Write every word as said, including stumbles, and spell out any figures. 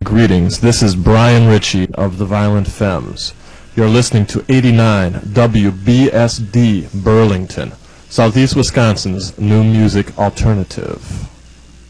Greetings, this is Brian Ritchie of the Violent Femmes. You're listening to eighty-nine W B S D Burlington, Southeast Wisconsin's new music alternative.